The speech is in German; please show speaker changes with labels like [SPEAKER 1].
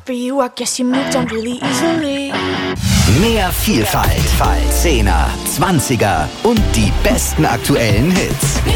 [SPEAKER 1] for you, I guess you moved on really easily.
[SPEAKER 2] Mehr Vielfalt, 10er, 20er und die besten aktuellen Hits.